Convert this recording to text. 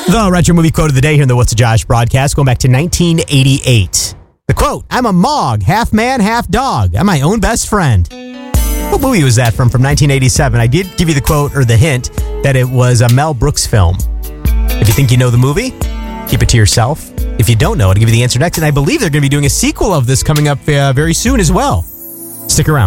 The retro movie quote of the day here in the What's a Josh broadcast, going back to 1988. The quote, I'm a Mog, half man, half dog. I'm my own best friend. What movie was that from 1987? I did give you the quote or the hint that it was a Mel Brooks film. If you think you know the movie, keep it to yourself. If you don't know, I'll give you the answer next. And I believe they're going to be doing a sequel of this coming up very soon as well. Stick around.